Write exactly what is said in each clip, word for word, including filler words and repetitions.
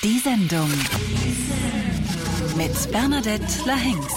Die Sendung mit Bernadette Lahengst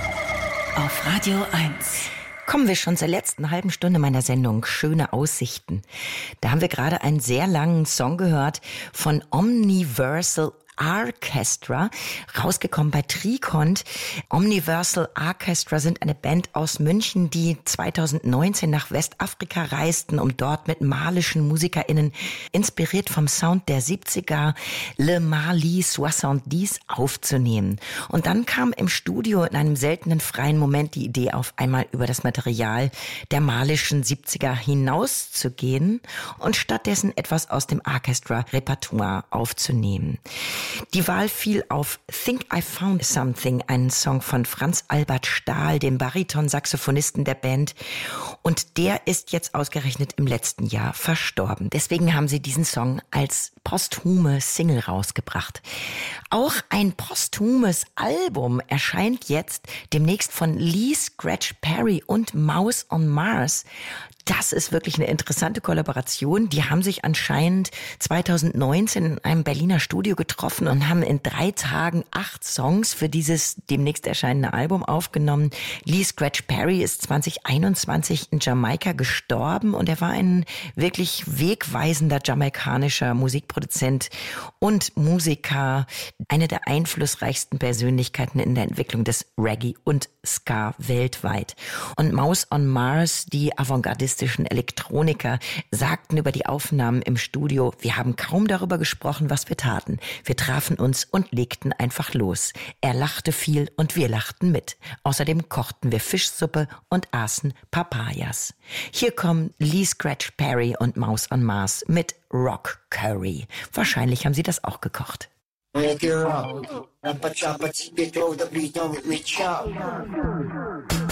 auf Radio eins. Kommen wir schon zur letzten halben Stunde meiner Sendung Schöne Aussichten. Da haben wir gerade einen sehr langen Song gehört von Omniversal Orchestra, rausgekommen bei Tricont. Omniversal Orchestra sind eine Band aus München, die zwanzig neunzehn nach Westafrika reisten, um dort mit malischen MusikerInnen, inspiriert vom Sound der siebziger, Le Mali soixante-dix aufzunehmen. Und dann kam im Studio in einem seltenen freien Moment die Idee auf einmal über das Material der malischen siebziger hinauszugehen und stattdessen etwas aus dem Orchestra-Repertoire aufzunehmen. Die Wahl fiel auf Think I Found Something, einen Song von Franz Albert Stahl, dem Bariton-Saxophonisten der Band. Und der ist jetzt ausgerechnet im letzten Jahr verstorben. Deswegen haben sie diesen Song als posthume Single rausgebracht. Auch ein posthumes Album erscheint jetzt demnächst von Lee Scratch Perry und Mouse on Mars. Das ist wirklich eine interessante Kollaboration. Die haben sich anscheinend zwanzig neunzehn in einem Berliner Studio getroffen und haben in drei Tagen acht Songs für dieses demnächst erscheinende Album aufgenommen. Lee Scratch Perry ist zwanzig einundzwanzig in Jamaika gestorben und er war ein wirklich wegweisender jamaikanischer Musikproduzent und Musiker, eine der einflussreichsten Persönlichkeiten in der Entwicklung des Reggae und Ska weltweit. Und Mouse on Mars, die avantgardistischen Elektroniker, sagten über die Aufnahmen im Studio: Wir haben kaum darüber gesprochen, was wir taten. Wir trafen uns und legten einfach los. Er lachte viel und wir lachten mit. Außerdem kochten wir Fischsuppe und aßen Papayas. Hier kommen Lee Scratch Perry und Mouse on Mars mit Rock Curry. Wahrscheinlich haben sie das auch gekocht. Make it rock. Choppa choppa, keep it close, the beat on with me chop.